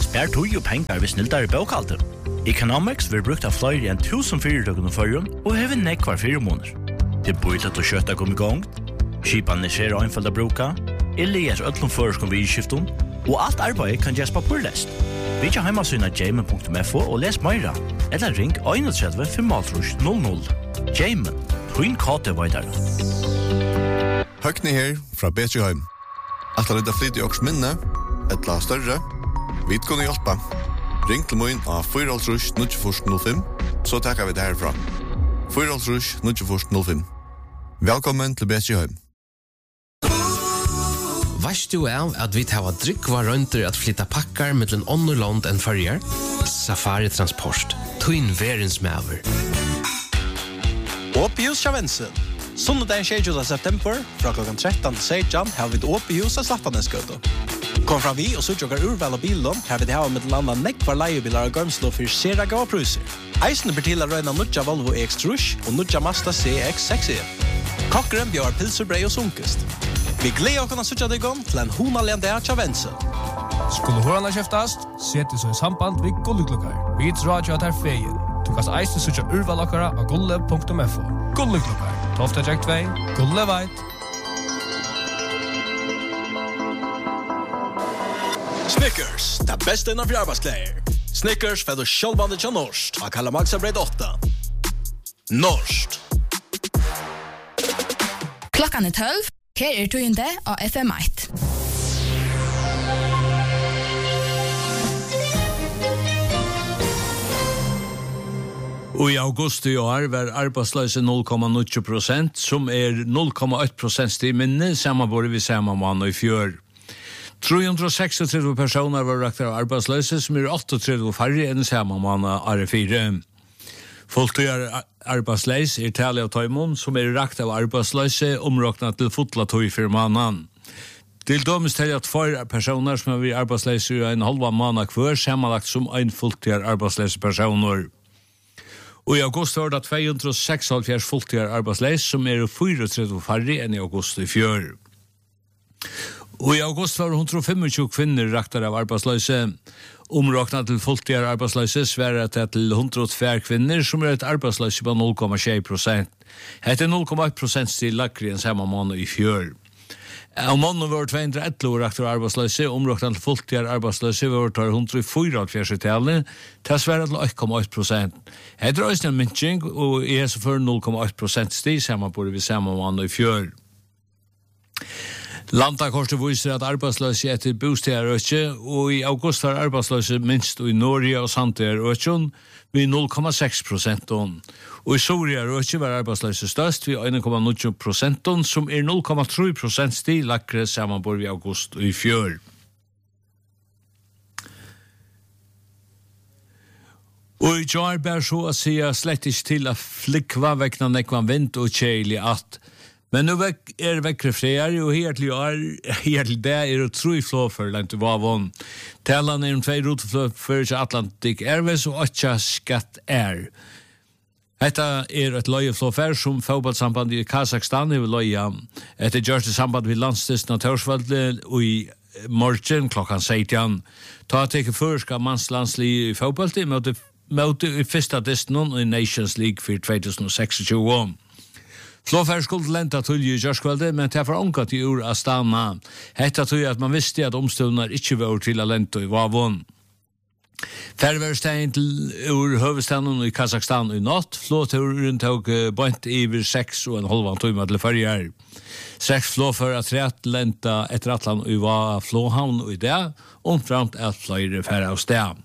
Spær tog og penger ved snilldare bokhalter. Economics vil brukt av flere enn 1000 fyrirtøkken førjun og hever nekvar 4 måneder. Det er bøylet å kjøtta kom i gang, skipan er skjer og einfalda bruka, leser öllum føreskom vidskiftum, og alt arbeid kan gjøres papurlest. Vi kjer heimasyna jamen.fo og les meira, eller ring 31 500. Jamen, twin kate veidar. Høgni her fra Betjeheim. At det flyt i åks minne, etla større, vi kunne hjelpe. Ring til min av 4-0-05, så takker vi det herfra. 4-0-05. Velkommen til Betjeheim. Varst du av at vi tar drikva røynter at flytta pakkar mellom Ånderland enn Førjar? Safari Transport, Twin Verensmaver. Åpihus Kjavensen. Sundagen 6. september, fra klokken 13 til 16, har vi et åpihus av Slattaneskøte. Kom fra vi og så tjokker urval av bilen, her vi det her med til landa nekvar leiebilar og gømslå for serega og pruser. Eisen er til å røyna nudja Volvo X-Trush og nudja Mazda CX-6. Kokkeren bjør pilserbrei og sunkest. Vi gleder oss å søtja deg om til en honalende av Kjavensen. Skulle hørene kjeftast, sette så i samband med Gulleklukkar. Vi tror at er feien. Du kan eisen søtja urvalokkara av gulle.fo. Gulleklukkar, Tofta Jack 2, Gulle Veit. Snickers, det bästa innan arbetskläder. Snickers för du självbandet till Norst. Och kalla Maxa Bred 8. Norst. Klockan är 12. Här är tugende av FM1. Og i august i år var arbeidsløse 0,9%, som 0,1% stig minne, sammanbore vi samme måned i fjør. 336 personer var rakt av arbeidsløse, som 38 færre enn samme måned R4. Fulltøyere arbeidsløse tallet av tøymon, som rakt av arbeidsløse, områknet til fotla tøy for måneden. Til dømes til at 4 personer som har vært arbeidsløse i en halv måned hver, sammenlagt som en fulltøyere arbeidsløse personer. Og i august var det 276 fulltøyere arbeidsløse, som 34 færre enn i august i fjør. Og i august var 125 kvinner raktar av arbeidsløse. Områknet til fulltøyere arbeidsløse sverret til 102 kvinner, som et arbeidsløse på 0,6%. Hette 0,1% stil lakri enn samme måned i fjør. Av måneden var 211 raktar av arbeidsløse, områknet til fulltøyere arbeidsløse var 144 tallet, til sverret til 1,1%. Hette er også en minskning, og er så for 0,1% stil samme på det samme måned i fjør. Landakortet viser at arbeidsløse etter bostedrøkje, og i august var arbeidsløse minst i Norge og Sandøyrøkjen ved 0,6%. Og i Soria-røkje var arbeidsløse størst ved 1,9%, som 0,3% stig lakre sammenbord i august i fjør. Og i jar bær så å si slett ikke til at flikva vekna nekvan vint og kjeilig at men nu vekkre flere, og helt det det 3 flåfer langt i Vavon. Talan 2 roteflåfer til Atlantic Airways og 8 Skatt Air. Dette et løyeflåfer som fotballsamband i Kazakstan i løya. Etter gjørste samband ved landstisten av Tørsvalde og i morgen klokkan 16. Ta til førska mannslandslig i fotball til møte i første disten i Nations League for 2026. Flåfær skulle lenta til i Jørskvalde, men det for ångat i ur Astana. Hetta tog at man visste at omståndene ikke var til å lenta i Vavon. Færverstein til ur høvestaden i Kazakstan i natt, flåturen tog bant iver 6,5 timer til Førjar. 6 flåfør at rett lenta etter atlan i var flåhavn i det, omframt at flere færre av sted.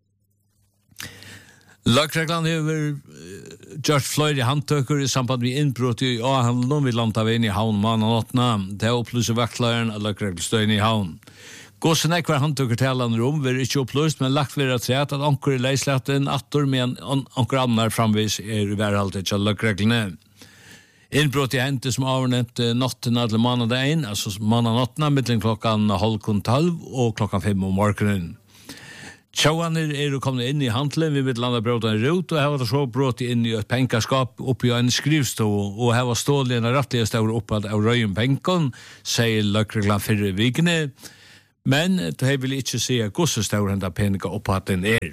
Lagreglan hever gjort flere handtøkker i samband med innbrott i A-handelen ved Landaveien i havn mannaåttene. Det opplyser vaktlageren av lagregelstøyen i havn. Gåsen ekvar handtøkker talan rom vil ikke opplyst, men lagt flere træt at anker i leislaten attor med anker annar framvis i værhaldet til lagreglene. Innbrott i hentet som avnett nattene til mannadeien, altså mannaåttene, mellom klokkan 11:30 og klokkan 5 om morgenen. Tjauaner kommet inn i handelen, vi vil landa bråta en rot, og her var det så brått inn i et pengaskap oppi en skrivstå, og her var stålig en rettlige stavre oppad av røyen penken, sier lagreglan 4 vikene. Men det vill inte säga hur stor den pengar upphatten är.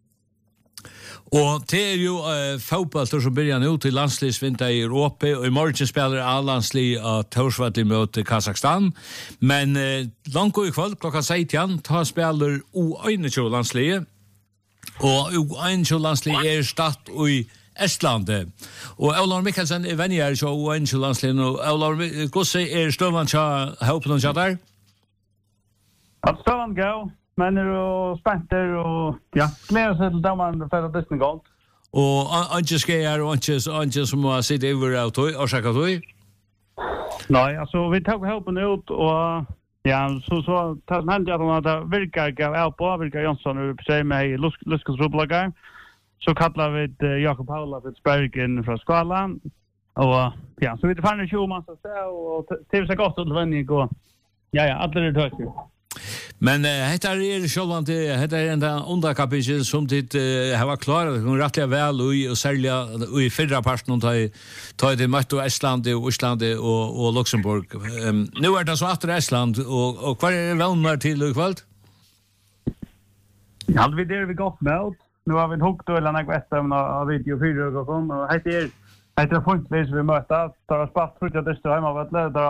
Og det jo fotball som börjar nu till landsligsvinter i Europa, og i morgen spelar A-landslig av Torsvall mot Kazakstan, men langt i kveld, klokka 16, ta spelar U21-landsliget, og U21-landsliget statt i Estlandet. Og Olar Mikkelsen venner til U21-landsliget, og Olar, hvordan støvann til håpen og der? At støvann går. Men och spänter och ja, glädjer sig till damen för att det är gott. Och Anche skär och Anche som har sitt över ut och säkert då. Nej, alltså vi tog hjälpen ut och ja, så tar man hända att det verkar gå på vilka Jonsson och säger mig Luskas Rublagar. Så kallar vi Jakob Paula för Spergen från skolan. Och ja, så vi det fann en show massa så och det så gott att vinna och ja, alla är duktiga. Men detta är självant detta är en underkapitel som det har klarat det går rätt väl och sälja i förra parten ta det mot Estland och Island och Luxemburg. Nu är det så att Estland och vad är vänner till ikväll? Ja, vi där vi gått med. Nu har vi en hook då eller något västem av video 4 och sånt och heter punktvis vi mötas tar spart tror jag det står hemma vet du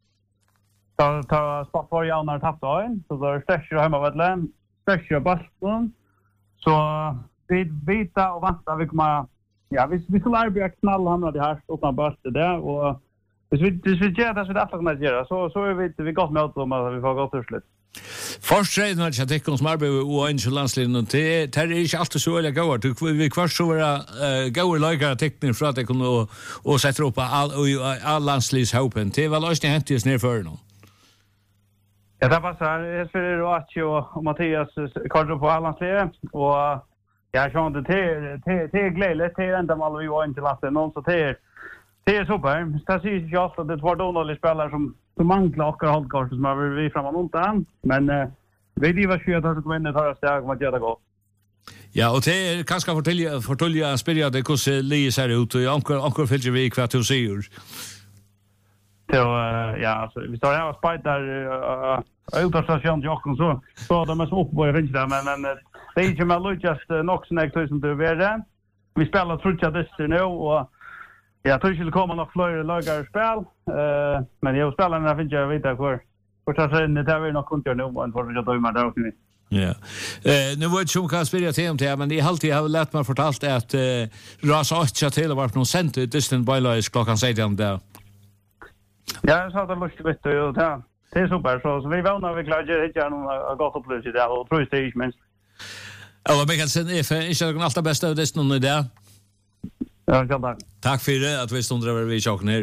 ta spart för jag när tappat in så där stäcker hemma vet du stäcker basten så vi vita och vänta vi kommer ja vi skulle arbeta knalla hamna det här utan basten där och det gör det så därför kan man göra så är vi gått med att vi får gå till slut. Forstreden att jag tycker som arbetar och en landslinjen och det är inte alltid så eller går. Vi kvar så vara goda lägare tekniker för att det kunde och sätta upp all landslinshopen. Det var lösningen hänt just ner för någon. Ja, det passar. Jag spelar Roaccio och Mattias kallar på Allandsliga och jag känner det är glädligt det är ända mal vi var inte lasten någon så det är super. Det ser ju att det var dåliga spelare som manglar och hållkort som har vi framan undan men vi var ju att komma in och ta steg om att göra det gott. Ja, och det är kanske fortälja spela det hur Lee ser ut och ankor följer vi kvart och ser. Så ja, så vi står här och spelar utastation Jocken så de är som uppe på vänster men det är inte med Lucas Noxneck som du vet. Vi spelar trutcha det nu och jag tror skulle komma några fler lagar spel men jag spelar när jag vet hur så sen det är nog kunde nu och för att döma där också. Ja. Nu var det som kan spela till men det alltid har lärt mig fortalt att Ras 8 till var någon cent distant bylaws klockan 16 där. Ja, så det lustigt vet du ja. Det är super så vi vänner vi klarar det inte någon gott upplevelse där och tror det men Eller Mikkelsen är inte allt bästa av det någon där. Ja, tack. Tack för det att vi stod där vid chocken här.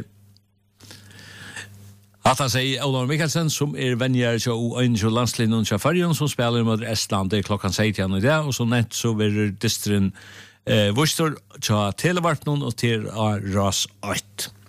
Att han säger Olar Mikkelsen som vänjer till U21 landslinjen och Färjön som spelar mot Estland klockan 16 i dag och så nätt så blir distrin Worcester till Televartnon och till Ras 8.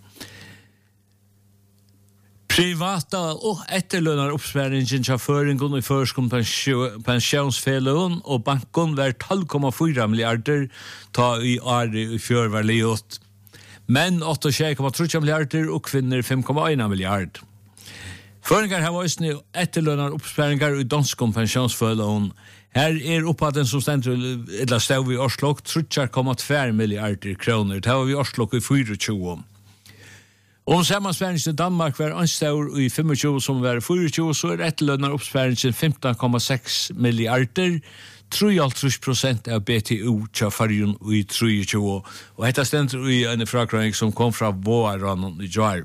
Privata och efterlönar uppspärringen till föringen i förskom pensionsfelån och banken var 12,4 miljarder ta i år i fjör var liot. Men 8,3 miljarder och kvinnor 5,1 miljard. Föringar har varit nu efterlönar uppspärringar i danskom pensionsfelån. Här upphatten som ständer eller stod vid Årslok 3,2 miljarder kronor. Det har vi Årslok i 24. Om sammanspärringen i Danmark var anstor i 25 som var 24 så efterlönar uppspärringen 15,6 miljarder 3,5% av BTU till Färjön i 23. Och detta ständer i en frakring som kom från våren i Jar.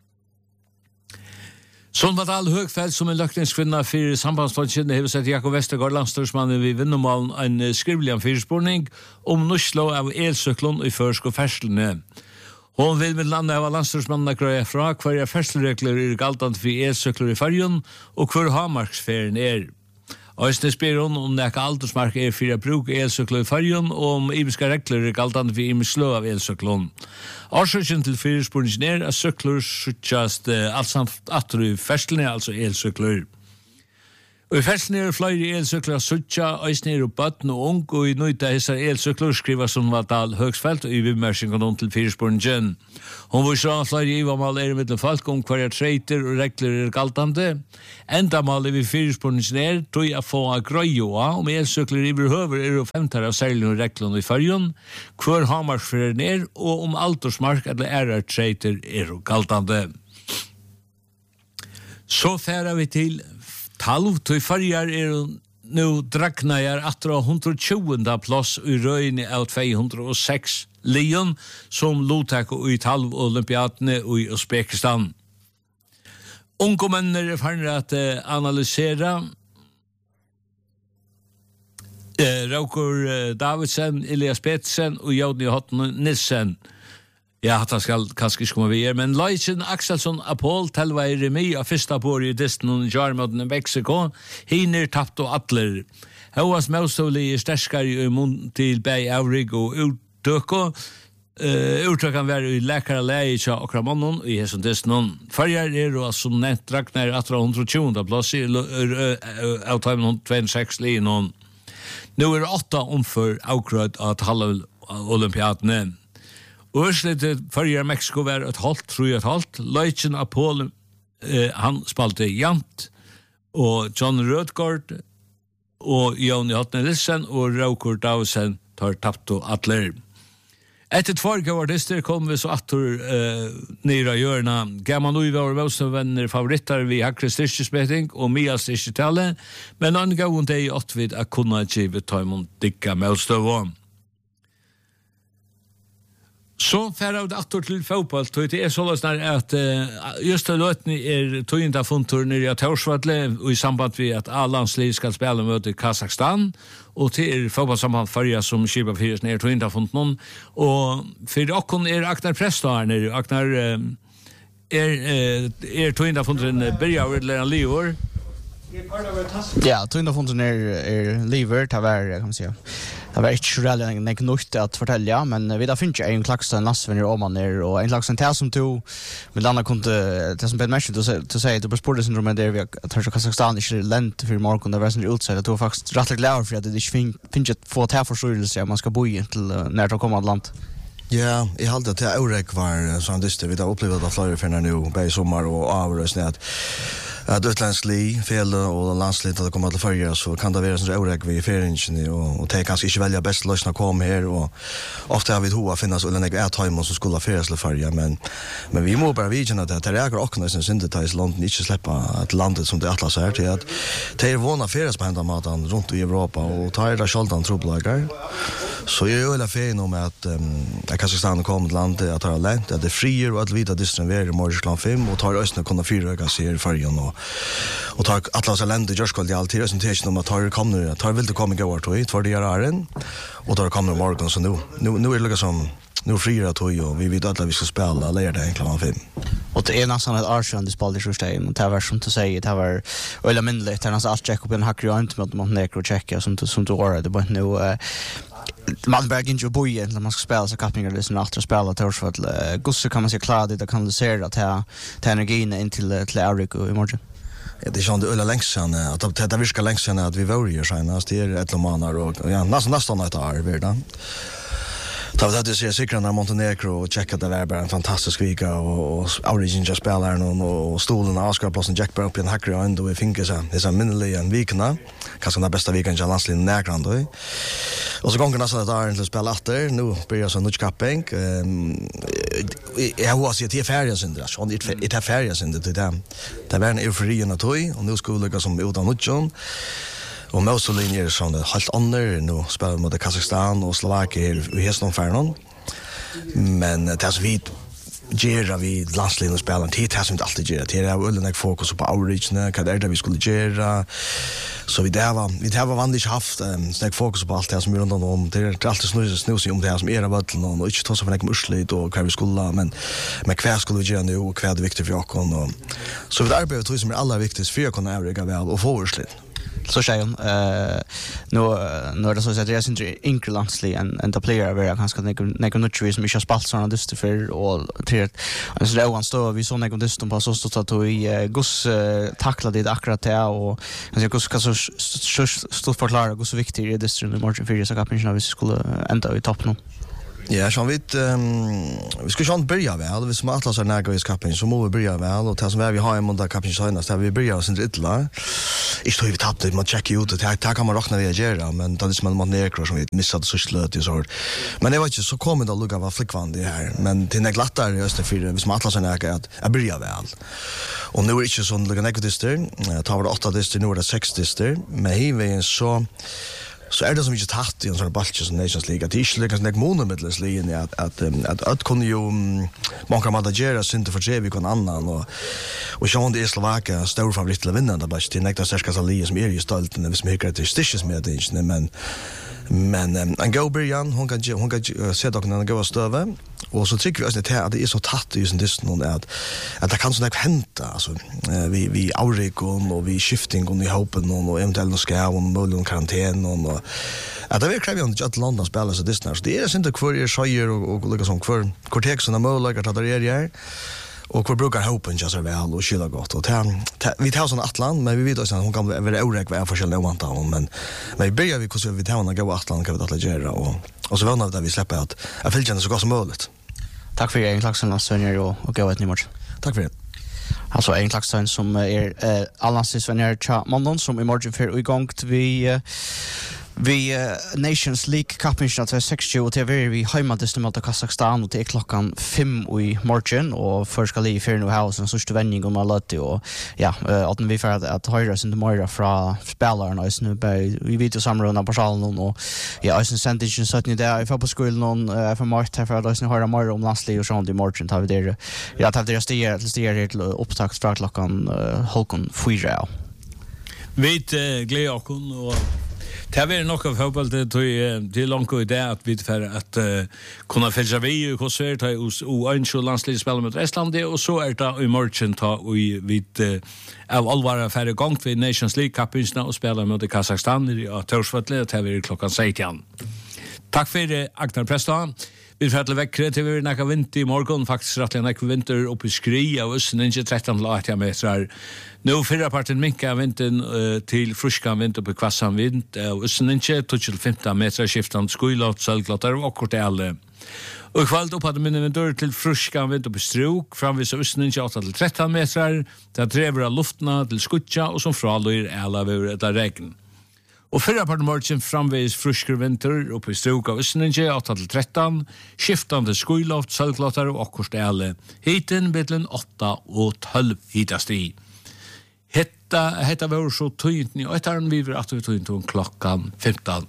Solvadal Högfält som en lökningskvinna för sambandsfondsen har sett Jakob Westergaard landstorsmannen vid Vinnomalen en skrivlig förspårning om nusslo av elcyklon i försk och färslene. Hon vill med landet av landstorsmannen gröja fra hver färsleregler är galtande för elcykler i Färjön och hver hamarksfären är. Øystein spyr hon om nekka aldersmark er fyrir bruk elsykler i Färjön og om imiska regler er galtande for imisk slø av elsyklon. Årsøkjen til fyrirspurningen er at sykler suttjast alt samt atru i ferslene, altså elsykler. Og I fersen flere elsykler suttja, eisner og bøtten og ung, og I nøyta hessar elsykler skriva som var Dahl Høgsfeldt, og I vimmersingen til Fyrsborgen. Hun viser flere ivamal mittel folk om hverja treiter og regler galtande. Endamal vi Fyrsborgen tog jeg få av grøyoa, om elsykler iverhøver og 5 av særlig og reglene I fyrjon, hver hamarsfyrer og om altorsmark eller ærar treiter galtande. Så færa vi til Talv til farger nå draknajar atra 120. plass I røyne av 206 lion som lotak I Talv olympiadene I Uzbekistan. Ungdommer fanner at analysera Raukur Davidsen, Elias Petersen og Jodny Hotton Nielsen. Ja, det skal kanskje ikke komme videre, men Leitjen Axelsson Apol telva I remi av fyrsta bor I disten og jarmoden I Mexico, hinner tapt og atler. Høyas møstålig sterskar I munn til Bei Aurig og Utøko, Utøkan var I lekare leie tja okra mannen I hesson disten. Farger og som nevnt draknar 120. plass I av 26 lien. Nå 8 omfør avgrød av halv olympiadene. Urslitet fyrir Mexico var et halvt, tror jeg et halvt. Leitjen Apol, han spalte jant, og John Rødgaard, og Joni Hotne Nielsen, og Raukur Davidsen tar tapt og atler. Etter 2 artister kom vi så atter nere av hjørna. Gammal Uiva og Våstenvenner favoritter vi Hakre styrkespeting og Mia styrketale, men han gav hun det I 8 vid at kunne ikke ta imot dikka Mølstøvån. Så färd av dator till fotboll tog det så snart att just det lötni tog funtur nere I Torsvatle och I samband med att A-landsliv ska spela mot Kazakstan och till fotbollssammanhang förra som skipa fyrs ner tog funton och för okon Agnar Prestar nere Agnar tog funton börjar eller Leor. Ja, tog funton Lever ta var kan man säga. Det var ikke reelt nødt at fortelle, men vi da finner en klags til Nassvenner og Åmaner, og en klags til som tog, med andre kunne, det som Peter Mersen til å si, det ble sportsyndromet der vi har Kazakstan ikke lent for morgen, det var sånn utsett, at det var faktisk rettelig glad for at det ikke finner å få tilforståelse at man skal bo I til nær til å komme av land. Ja, jeg halte til Aurek var sånn dyster, vi har opplevd at flere finner nå, bare I sommer og avrøsning, att utländsk li, fel och landsligt att komma till förra så kan det vara sån oräck vi ferieringen och det kanske inte välja bäst lösna kom här och ofta har vi hoa finnas eller några time som skulle ferias till förra men vi må bara vidna att det är också nästan syntetis London inte släppa att landet som det Atlas är till att det är vana ferias på hända maten runt I Europa och tar det själva trubbelagar så jag är fan om att Kazakstan kommer till landet att ha länt att det frier och att vita distribuera Morgensland 5 och tar östna kunna fyra sig förra och tar Atlas länder görs kall alltid presentation om att tar vill det komma gå vart och för det är den och då kommer morgon så nu är det liksom nu friar tog och vi vet att vi ska spela eller det egentligen 5. Och det är nästan ett Arsenal det spelade första och det var som att säga det var eller mindre det nästan allt check upp en hacker runt mot Montenegro checka som du var det var nu man börjar inte boja när man ska spela så kappningar det som efter spela Torsvatle Gusse kan man se klara det kan kanalisera att energin in till Auric och imorgon. Ja, det är sånt ölla längst sen att det viskar längst sen att vi var ju senast det är ett lomanar och ja nästan ett år verda. Så det är säkert när Montenegro och checka det var bara en fantastisk vecka och Origin just spelar och stolen Oscar plus en Jack upp i en hacker och vi fick så det är minnerlig en vecka kanske den bästa veckan I landslin närgrand då. Och så gången nästan där till spela efter nu börjar så Nutch Cupping jag har sett det färjan sen där så det är färjan sen det var en eufori när toy och nu skulle det som utan Nutchon och Mosulin som det helt andra nu spelar mot Kazakstan och Slovakien I häston färnon men det är vi gera vi landslinen spelar det har inte alltid gera det är väl en fokus på outreachne vad är det vi skulle gera så vi har vanligt haft snack fokus på allt det som runt om det är alltid snus om det här som är vatten och inte ta så för en murslit och vad vi skulle men kvar skulle vi göra nu och kvar det viktigt för oss och så vi arbetar tror som är allra viktigast för att kunna överga väl och få urslit. så säger hon nu det så att det är inte inkrelandslig en the player över ganska några nutri som inte har spalt såna dyster för och till en så där står vi så några dyster på så att vi gus tackla det akkurat det och jag gus kan så stort förklara hur så viktigt är dyster i margin för så kapten vi skulle ända i topp nu. Ja, så vi ska ju inte börja väl. Vi som Atlas är nära i kappen så må vi börja väl och det som vi har i måndag kappen senast där vi börjar oss inte illa. Ist vi tappade man checkar ut det här kan man räkna reagera men det är som man ner som vi missade så slöt så. Men det var inte så kommer det att lugga var flickvand det här men det är glattare i Österfyr vi som Atlas är nära att börja väl. Och nu är det inte så lugga negativister. Tar det 8 dister nu är det 6 dister men vi så det som inte tatt i en sån balche som Nations League. Det är inte lika sån monomedelsligen att kunde ju många managera synte för sig vi kan annan och Jean de Slovakia stor favorit till vinna där balche till nekta särska liga som är ju stolt när vi smyger till stitches med det men en go Brian hon kan se dock när gå stöve och så tycker vi att det är så tatt just det någon att det kan såna hända alltså vi aurikon och vi shifting och vi hopen och eventuellt ska och möjligen karantän och att det är krävande att London spelar så det är inte kvar är sjöjer och lika som kvar kortexarna möjligen att det är och vi brukar hopen just väl och skilla gott och vi tar sån Atlant men vi vet också att hon kan vara orek vad för skillnad antal men vi börjar vi kunna vi tar några gå Atlant kan vi att göra och så väntar vi släpper att följa så gott som möjligt. Tack för en klaxen Svenjar och gå ett ny match. Tack för det. Alltså en klaxen som är Allansis Svenjar Mondon som i morgon för igång vi Nations League Cup-matchen till 60 och till vi hemmadist mot Kazakstan och till klockan 5 i morgon och för ska li för nu house en sista vändning om alla och ja att vi för att höra sin tomorrow från spelarna och nu vi vet ju samrunda på salen och ja sen sentingen så att ni där ifall på skolan någon för mart här för att ni höra mer om Nasli och sånt i morgon tar vi det ja tar det stiger till upptakt från klockan halkon 4. Vi glädjer oss och det är nog av fotboll till långt i det att vi för att kunna följa vi och konsert och Ancho landslaget spelar mot Estland och så är det i morgon ta och vi av allvara för igång för Nations League Cup och spelar mot Kazakstan i Torsvatlet det är klockan 16. Tack för det Agnar Preston. Vi får väl väckre till vi näka vinter i morgon faktiskt rättligen näka vinter upp i skri av oss inte 13 meter. Nu förra parten minka vintern till friska vinter på kvassan vind och oss inte till 15 meter skiftande skulot salglotar och kort alla. Och kvalt upp hade minne vinter till friska vinter på strok framvis oss inte 8 till 13 meter. Det driver luften till skutja och som fralor alla över det regn. Och förra parten morgon framvis friskare vinter uppe i strok av Östninge 8 till 13, skiftande skuiloft, salglotar och korstelle. Hiten mittlen 8 och 12 hitast i. Hetta var så tydligt ni och etter vi var att vi tog inte klockan 15.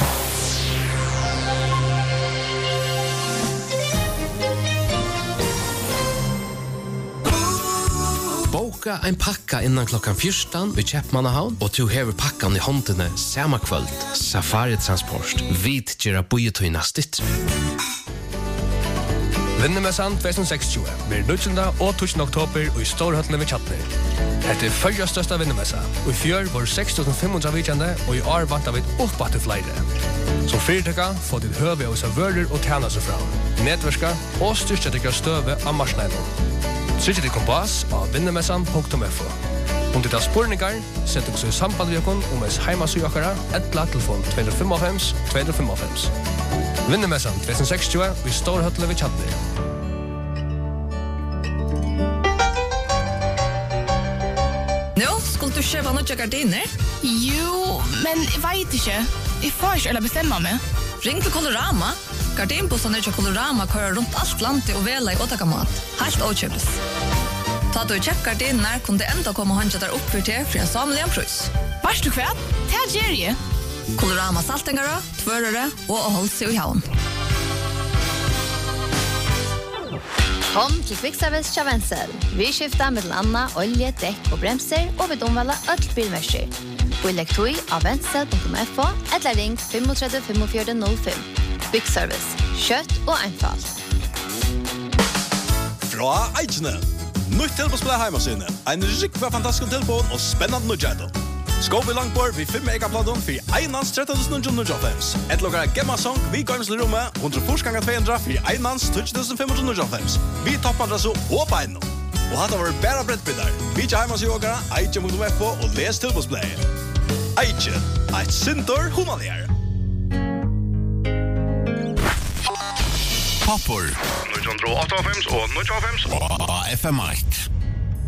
Boka en pakka innan klockan 14 vid Käppmannahavn och du hever pakkan i håndene samma kväll. Safari Transport. Vit gera bojetöjna stitt. Vinnermässan 2060 blir 19. og 20. oktober i Storhøttene ved Kjatner. Dette er første største vinnermessa, og i fjør var 6.500 vidjende, og i år vant vi opp til flere. Som fyrtøkka får ditt høve av seg vører og tjene seg fra, nedverska og styrke dere støve av marsneilen. Trykk ditt kompass av vinnermessan.fo. Om det er spurningar, sett dere så i samband med dere om ens heimasøkere, etla telefon 255-255. Vinnermessan 2060 i Storhøttene ved Kjatner. Skulle du köpa några gardiner? Jo, men jag vet inte. Jag får inte eller bestämma mig. Ring till Colorama. Gardinbossen är till Colorama kör runt allt landet och väla i åtakamat. Helt åtköpes. Ta du check gardiner kunde ändå komma och handla där upp för till en samliga pris. Vars du kväll? Det här ger Colorama saltengara, tvörare och hålls i havn. Kom til Kvickservice Chavensel. Vi skiftar med Anna, olje, dekk og bremser, og vi omvalder alt bilmersker. Og legg tog av vensel.fo, eller ring 35 45 05. Kvickservice. Kjøtt og einfalt. Fra Eichene. Nytt tilbud spiller hjemme sine. En riktig fantastisk tilbud og spennende nødgjøter. Skål langbord vi 5 megaplaton för einans 13.995. Ett lokal Gemma Song vi Gormslerummet 100 för einans 2595. Vi toppar det så på en. Och hade varit bara brettbildar. Vi tar hemma yoga, Aiche mot UFO och läs tillbosplay. Aiche, ett sintor humanär. Poppor 985 och 985 FM8.